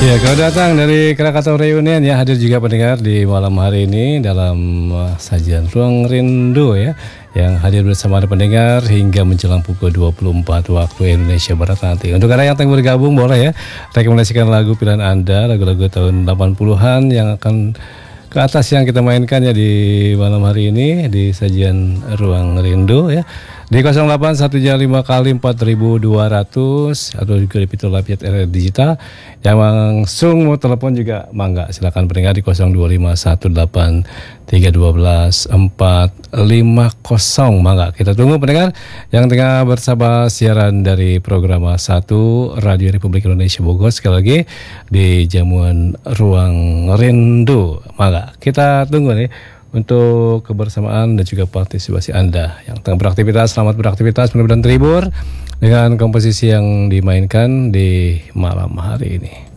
Ya, kalau datang dari Krakatau Reunion ya, hadir juga pendengar di malam hari ini dalam sajian Ruang Rindu ya, yang hadir bersama pendengar hingga menjelang pukul 24 waktu Indonesia Barat nanti. Untuk Anda yang tengah bergabung boleh ya, rekomendasikan lagu pilihan Anda, lagu-lagu tahun 80-an yang akan ke atas yang kita mainkan ya di malam hari ini di sajian Ruang Rindu ya. Di 0815 kali 4200 atau juga di Fitur Lapiat RR Digital. Yang langsung mau telepon juga mangga, silakan pendengar di 02518312 450 mangga. Kita tunggu pendengar yang tengah bersama siaran dari program 1 Radio Republik Indonesia Bogor, sekali lagi di jamuan Ruang Rindu. Mangga, kita tunggu nih untuk kebersamaan dan juga partisipasi Anda yang tengah beraktivitas. Selamat beraktivitas, mudah-mudahan terhibur dengan komposisi yang dimainkan di malam hari ini.